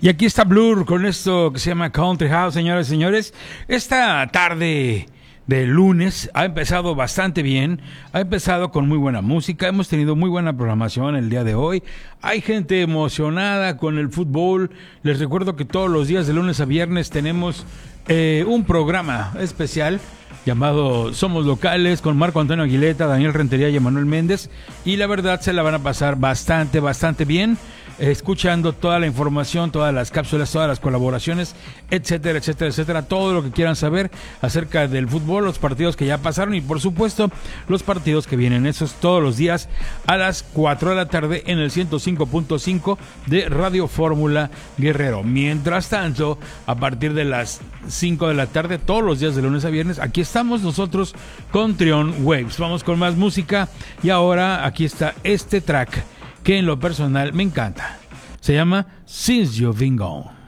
Y aquí está Blur con esto que se llama Country House, señoras y señores. Esta tarde de lunes ha empezado bastante bien, ha empezado con muy buena música, hemos tenido muy buena programación el día de hoy. Hay gente emocionada con el fútbol. Les recuerdo que todos los días de lunes a viernes tenemos un programa especial llamado Somos Locales con Marco Antonio Aguileta, Daniel Rentería y Emanuel Méndez, y la verdad se la van a pasar bastante bien, escuchando toda la información, todas las cápsulas, todas las colaboraciones, etcétera, todo lo que quieran saber acerca del fútbol, los partidos que ya pasaron y por supuesto los partidos que vienen. Eso es todos los días a las 4 de la tarde en el 105.5 de Radio Fórmula Guerrero. Mientras tanto, a partir de las 5 de la tarde, todos los días de lunes a viernes, aquí estamos nosotros con Trion Waves. Vamos con más música y ahora aquí está este track que en lo personal me encanta. Se llama Since You've Been Gone.